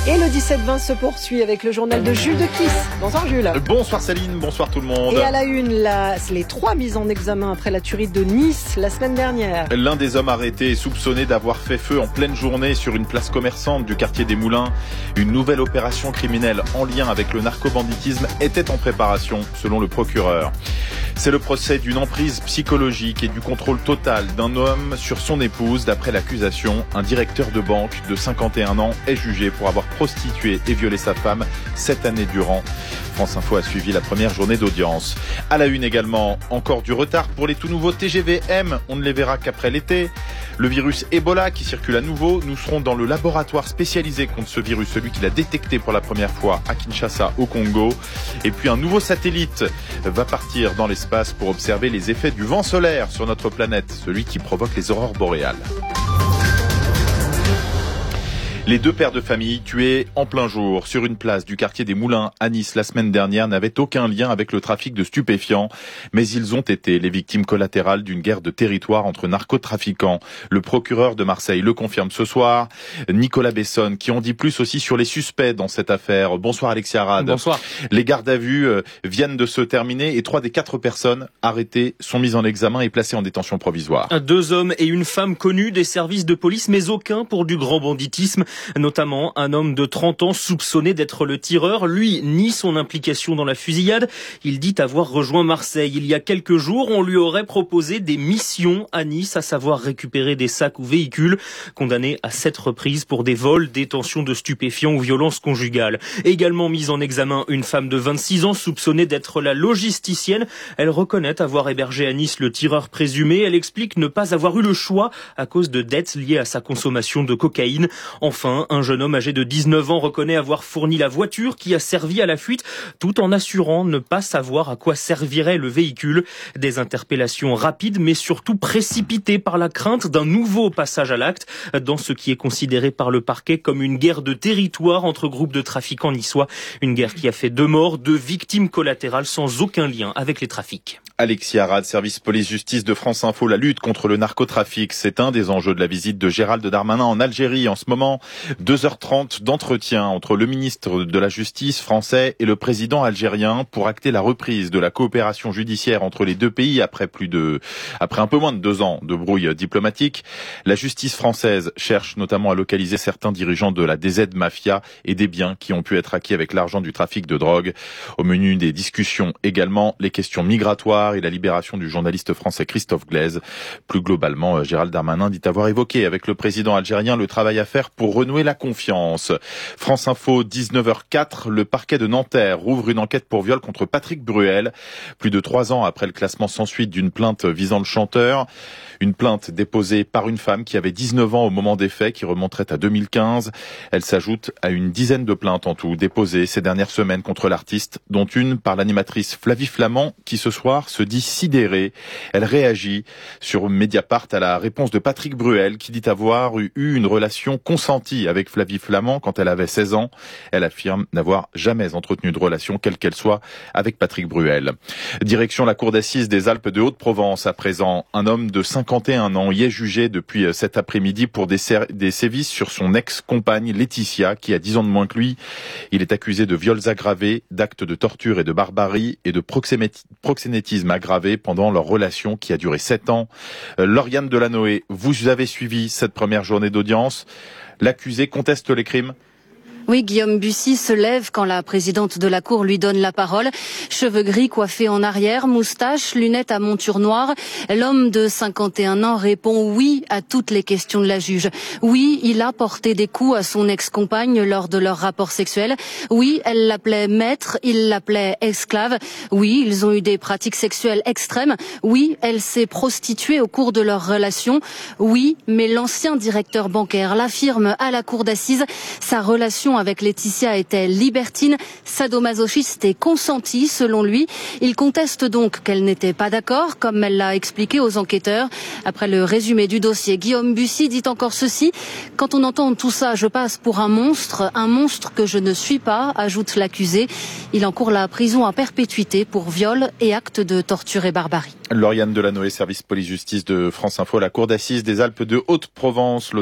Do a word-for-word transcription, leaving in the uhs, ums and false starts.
Et le dix-sept vingt se poursuit avec le journal de Jules de Kiss. Bonsoir Jules. Bonsoir Céline, bonsoir tout le monde. Et à la une, la, les trois mises en examen après la tuerie de Nice la semaine dernière. L'un des hommes arrêtés est soupçonné d'avoir fait feu en pleine journée sur une place commerçante du quartier des Moulins. Une nouvelle opération criminelle en lien avec le narcobanditisme était en préparation, selon le procureur. C'est le procès d'une emprise psychologique et du contrôle total d'un homme sur son épouse. D'après l'accusation, un directeur de banque de cinquante et un ans est jugé pour avoir prostitué et violé sa femme sept années durant. France Info a suivi la première journée d'audience. À la une également, encore du retard pour les tout nouveaux T G V M. On ne les verra qu'après l'été. Le virus Ebola qui circule à nouveau. Nous serons dans le laboratoire spécialisé contre ce virus, celui qui l'a détecté pour la première fois à Kinshasa, au Congo. Et puis un nouveau satellite va partir dans l'espace pour observer les effets du vent solaire sur notre planète, celui qui provoque les aurores boréales. Les deux pères de famille tués en plein jour sur une place du quartier des Moulins à Nice la semaine dernière n'avaient aucun lien avec le trafic de stupéfiants, mais ils ont été les victimes collatérales d'une guerre de territoire entre narcotrafiquants. Le procureur de Marseille le confirme ce soir. Nicolas Besson, qui en dit plus aussi sur les suspects dans cette affaire. Bonsoir Alexis Arad. Bonsoir. Les gardes à vue viennent de se terminer et trois des quatre personnes arrêtées sont mises en examen et placées en détention provisoire. Deux hommes et une femme connus des services de police, mais aucun pour du grand banditisme. Notamment un homme de trente ans soupçonné d'être le tireur. Lui nie son implication dans la fusillade. Il dit avoir rejoint Marseille il y a quelques jours. On lui aurait proposé des missions à Nice, à savoir récupérer des sacs ou véhicules. Condamné à sept reprises pour des vols, détention de stupéfiants ou violences conjugales. Également mise en examen une femme de vingt-six ans soupçonnée d'être la logisticienne. Elle reconnaît avoir hébergé à Nice le tireur présumé. Elle explique ne pas avoir eu le choix à cause de dettes liées à sa consommation de cocaïne. Enfin, un jeune homme âgé de dix-neuf ans reconnaît avoir fourni la voiture qui a servi à la fuite, tout en assurant ne pas savoir à quoi servirait le véhicule. Des interpellations rapides, mais surtout précipitées par la crainte d'un nouveau passage à l'acte, dans ce qui est considéré par le parquet comme une guerre de territoire entre groupes de trafiquants niçois. Une guerre qui a fait deux morts, deux victimes collatérales sans aucun lien avec les trafics. Alexis Arad, service police-justice de France Info. La lutte contre le narcotrafic, c'est un des enjeux de la visite de Gérald Darmanin en Algérie en ce moment. deux heures trente d'entretien entre le ministre de la Justice français et le président algérien pour acter la reprise de la coopération judiciaire entre les deux pays après plus de, après un peu moins de deux ans de brouille diplomatique. La justice française cherche notamment à localiser certains dirigeants de la D Z Mafia et des biens qui ont pu être acquis avec l'argent du trafic de drogue. Au menu des discussions également les questions migratoires et la libération du journaliste français Christophe Glaise. Plus globalement, Gérald Darmanin dit avoir évoqué avec le président algérien le travail à faire pour renouer la confiance. France Info, dix-neuf heures quatre, le parquet de Nanterre rouvre une enquête pour viol contre Patrick Bruel. Plus de trois ans après le classement sans suite d'une plainte visant le chanteur. Une plainte déposée par une femme qui avait dix-neuf ans au moment des faits, qui remonterait à deux mille quinze. Elle s'ajoute à une dizaine de plaintes en tout déposées ces dernières semaines contre l'artiste, dont une par l'animatrice Flavie Flamand, qui ce soir se dit sidérée. Elle réagit sur Mediapart à la réponse de Patrick Bruel, qui dit avoir eu une relation consentie avec Flavie Flamand quand elle avait seize ans. Elle affirme n'avoir jamais entretenu de relation, quelle qu'elle soit, avec Patrick Bruel. Direction la cour d'assises des Alpes de Haute-Provence à présent. Un homme de cinquante et un ans y est jugé depuis cet après-midi pour des, sé- des sévices sur son ex-compagne Laetitia, qui a dix ans de moins que lui. Il est accusé de viols aggravés, d'actes de torture et de barbarie et de proxénéti- proxénétisme aggravé pendant leur relation qui a duré sept ans. Euh, Lauriane Delanoë, vous avez suivi cette première journée d'audience. L'accusé conteste les crimes. Oui, Guillaume Bussy se lève quand la présidente de la Cour lui donne la parole. Cheveux gris coiffés en arrière, moustache, lunettes à monture noire. L'homme de cinquante et un ans répond oui à toutes les questions de la juge. Oui, il a porté des coups à son ex-compagne lors de leur rapport sexuel. Oui, elle l'appelait maître, il l'appelait esclave. Oui, ils ont eu des pratiques sexuelles extrêmes. Oui, elle s'est prostituée au cours de leur relation. Oui, mais l'ancien directeur bancaire l'affirme à la cour d'assises, sa relation avec Laetitia était libertine, sadomasochiste et consentie selon lui. Il conteste donc qu'elle n'était pas d'accord, comme elle l'a expliqué aux enquêteurs. Après le résumé du dossier, Guillaume Bussy dit encore ceci: quand on entend tout ça, je passe pour un monstre, un monstre que je ne suis pas, ajoute l'accusé. Il encourt la prison à perpétuité pour viol et actes de torture et barbarie. Lauriane Delanoë, service police-justice de France Info, la cour d'assises des Alpes de Haute-Provence.